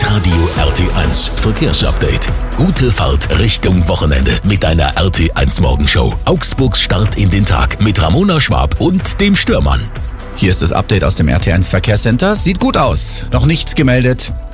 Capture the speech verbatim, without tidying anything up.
Radio R T eins Verkehrsupdate. Gute Fahrt Richtung Wochenende mit einer R T eins Morgenshow. Augsburgs Start in den Tag mit Ramona Schwab und dem Stürmann. Hier ist das Update aus dem R T eins Verkehrscenter. Sieht gut aus. Noch nichts gemeldet.